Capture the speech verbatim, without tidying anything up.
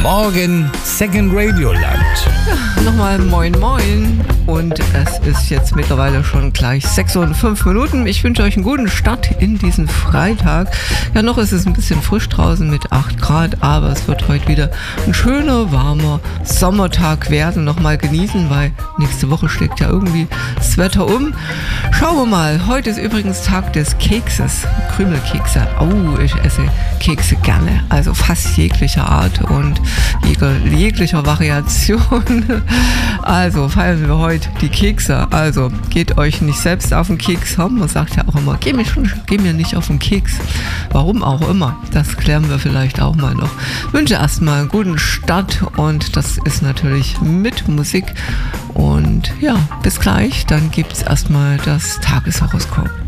Morgen Second Radio Land. Ja, nochmal moin moin. Und es ist jetzt mittlerweile schon gleich sechs Uhr und fünf Minuten. Ich wünsche euch einen guten Start in diesen Freitag. Ja, noch ist es ein bisschen frisch draußen mit acht Grad, aber es wird heute wieder ein schöner, warmer Sommertag werden. Nochmal genießen, weil nächste Woche schlägt ja irgendwie das Wetter um. Schauen wir mal. Heute ist übrigens Tag des Kekses. Krümelkekse. Oh, ich esse Kekse gerne. Also fast jeglicher Art und jeglicher Variation. Also feiern wir heute die Kekse. Also geht euch nicht selbst auf den Keks. Man sagt ja auch immer, geh mir, schon, geh mir nicht auf den Keks. Warum auch immer. Das klären wir vielleicht auch mal noch. Ich wünsche erstmal einen guten Start und das ist natürlich mit Musik. Und ja, bis gleich. Dann gibt es erstmal das Tageshoroskop.